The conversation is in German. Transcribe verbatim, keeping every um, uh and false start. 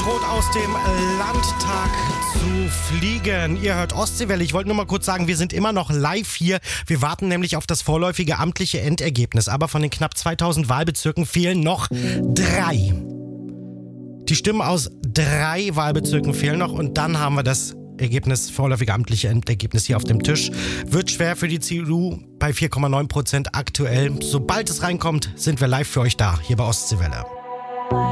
droht aus dem Landtag zu fliegen. Ihr hört Ostseewelle. Ich wollte nur mal kurz sagen, wir sind immer noch live hier. Wir warten nämlich auf das vorläufige amtliche Endergebnis. Aber von den knapp zweitausend Wahlbezirken fehlen noch drei. Die Stimmen aus drei Wahlbezirken fehlen noch und dann haben wir das Ergebnis, vorläufige amtliche Endergebnis hier auf dem Tisch. Wird schwer für die C D U bei vier Komma neun Prozent aktuell. Sobald es reinkommt, sind wir live für euch da, hier bei Ostseewelle.